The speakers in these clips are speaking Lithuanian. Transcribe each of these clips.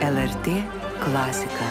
LRT klasika.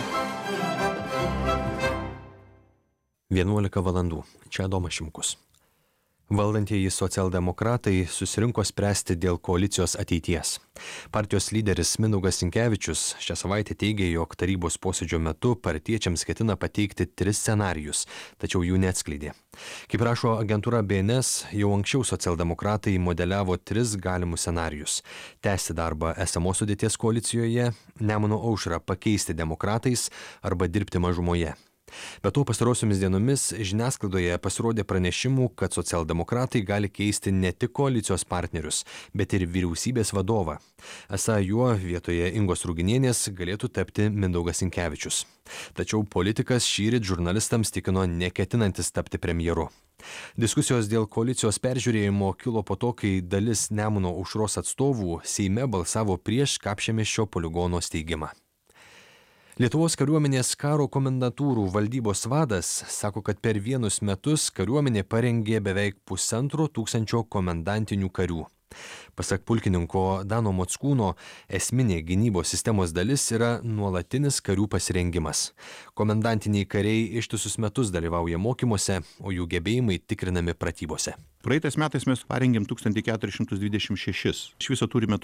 11 valandų. Čia Adomas Šimkus. Valdantieji socialdemokratai susirinko spręsti dėl koalicijos ateities. Partijos lyderis Mindaugas Sinkevičius šią savaitę teigė, jog tarybos posėdžio metu partiečiams ketina pateikti 3 scenarijus, tačiau jų neatskleidė. Kaip rašo agentūra BNS, jau anksčiau socialdemokratai modeliavo 3 galimus scenarijus: tęsti darbą esamos sudėties koalicijoje, Nemuno aušrą pakeisti demokratais arba dirbti mažumoje. Be to, pastarosiomis dienomis žiniasklaidoje pasirodė pranešimų, kad socialdemokratai gali keisti ne tik koalicijos partnerius, bet ir vyriausybės vadovą. Esą juo vietoje Ingos Ruginienės galėtų tapti Mindaugas Sinkevičius. Tačiau politikas šįryt žurnalistams tikino neketinantis tapti premjeru. Diskusijos dėl koalicijos peržiūrėjimo kilo po to, kai dalis Nemuno aušros atstovų Seime balsavo prieš Kapčiamiesčio poligono steigimą. Lietuvos kariuomenės karo komendantūrų valdybos vadas sako, kad per vienus metus kariuomenė parengė beveik 1500 komendantinių karių. Pasak pulkininko Dano Mockūno, esminė gynybos sistemos dalis yra nuolatinis karių pasirengimas. Komendantiniai kariai ištisus metus dalyvauja mokymuose, o jų gebėjimai tikrinami pratybose. Praeitais metais mes parengėm 1426, iš viso turime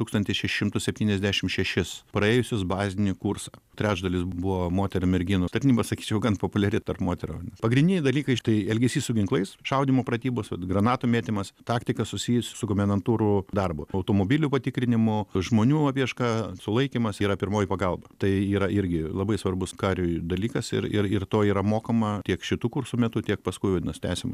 1676 praėjusius bazinį kursą. Trečdalis buvo moterų merginų. Tarnyba, sakyčiau, gan populiari tarp moterų. Pagrindiniai dalykai tai elgesys su ginklais, šaudimo pratybos, granatų mėtymas, taktika susijusi su komendantūrų darbu, automobilių patikrinimu, žmonių apieška, sulaikymas yra pirmoji pagalba. Tai yra irgi labai svarbus kariui dalykas ir to yra mokama tiek šitų kursų metu, tiek paskui tęsima.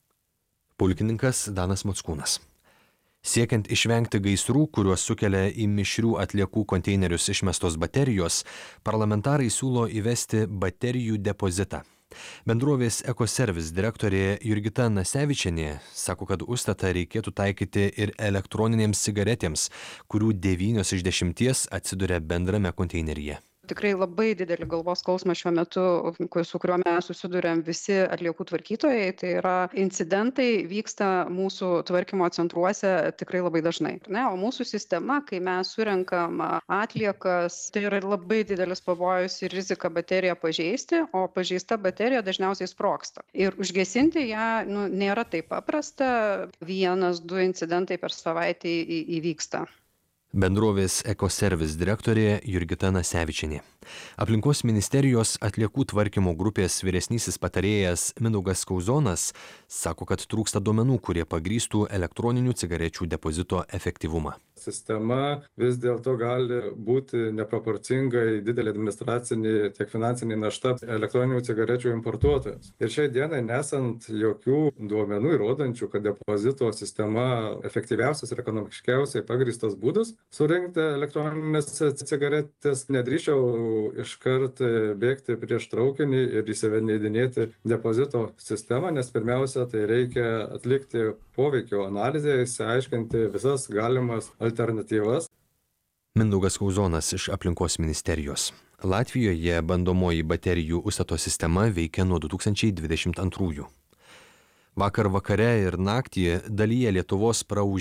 Pulkininkas Danas Mockūnas. Siekiant išvengti gaisrų, kuriuos sukelia į mišrių atliekų konteinerius išmestos baterijos, parlamentarai siūlo įvesti baterijų depozitą. Bendrovės Ekoservis direktorė Jurgita Nasevičienė sako, kad užstatą reikėtų taikyti ir elektroninėms cigaretėms, kurių 9 iš 10 atsiduria bendrame konteineryje. Tikrai labai didelį galvos skausmą šiuo metu, su kuriuo mes susiduriam visi atliekų tvarkytojai, tai yra incidentai vyksta mūsų tvarkymo centruose tikrai labai dažnai. O mūsų sistema, kai mes surenkam atliekas, tai yra labai didelis pavojus ir rizika bateriją pažeisti, o pažeista baterija dažniausiai sprogsta. Ir užgesinti ją nėra taip paprasta, 1-2 incidentai per savaitę įvyksta. Bendrovės Ekoservis direktorė Jurgita Nasevičienė. Aplinkos ministerijos atliekų tvarkymo grupės vyresnysis patarėjas Mindaugas Kauzonas sako, kad trūksta duomenų, kurie pagrįstų elektroninių cigarečių depozito efektyvumą. Sistema vis dėlto gali būti neproporcingai didelė administracinė tiek finansinė našta elektroninių cigarečių importuotojams. Ir šiai dienai nesant jokių duomenų įrodančių, kad depozito sistema efektyviausias ir ekonomiškiausiai pagrįstas būdas surinkti elektroninės cigaretės, nedrįščiau iškart bėgti prieš traukinį ir įsivedinėti depozito sistemą, nes pirmiausia, tai reikia atlikti poveikio analizę, išsiaiškinti visas galimas alternatyvas. Mindaugas Kauzonas iš aplinkos ministerijos. Latvijoje bandomoji baterijų užstato sistema veikia nuo 2022. Vakar vakare ir naktį dalyje Lietuvos praūžė